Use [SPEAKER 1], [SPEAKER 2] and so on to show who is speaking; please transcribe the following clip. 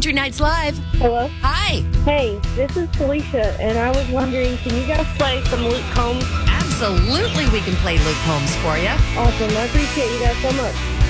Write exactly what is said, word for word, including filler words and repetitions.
[SPEAKER 1] Country Nights Live.
[SPEAKER 2] Hello?
[SPEAKER 1] Hi.
[SPEAKER 2] Hey, this is Felicia, and I was wondering, can you guys play some Luke Combs?
[SPEAKER 1] Absolutely, we can play Luke Combs for you.
[SPEAKER 2] Awesome. I appreciate you guys so much.